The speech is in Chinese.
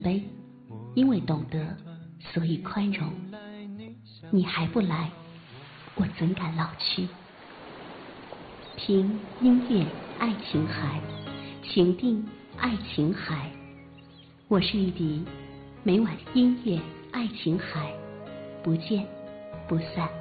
悲，因为懂得，所以宽容。你还不来，我怎敢老去？听音乐爱琴海，情定爱琴海。我是玉笛，每晚音乐爱琴海，不见不散。